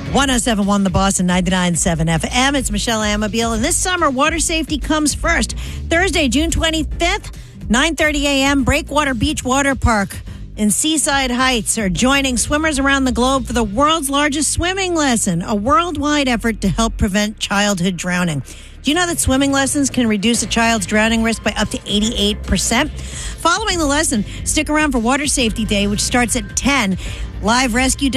107.1 The Boss and 99.7 FM. It's Michelle Amabile. And this summer, water safety comes first. Thursday, June 25th, 9:30 a.m., Breakwater Beach Water Park in Seaside Heights are joining swimmers around the globe for the world's largest swimming lesson, a worldwide effort to help prevent childhood drowning. Do you know that swimming lessons can reduce a child's drowning risk by up to 88%? Following the lesson, stick around for Water Safety Day, which starts at 10. Live rescue